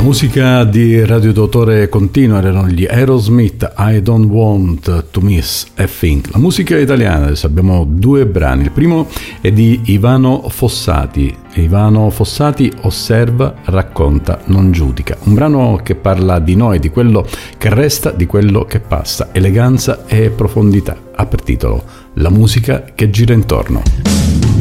La musica di Radio Dottore continua, erano gli Aerosmith, I Don't Want to Miss a Thing. La musica italiana, adesso abbiamo due brani. Il primo è di Ivano Fossati. Ivano Fossati osserva, racconta, non giudica. Un brano che parla di noi, di quello che resta, di quello che passa. Eleganza e profondità. Ha per titolo La musica che gira intorno.